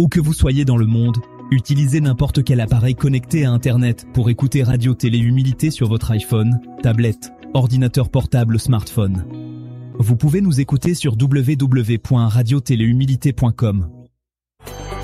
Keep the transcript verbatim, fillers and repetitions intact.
Où que vous soyez dans le monde, utilisez n'importe quel appareil connecté à Internet pour écouter Radio Télé Humilité sur votre iPhone, tablette, ordinateur portable, smartphone. Vous pouvez nous écouter sur w w w point radio télé humilité point com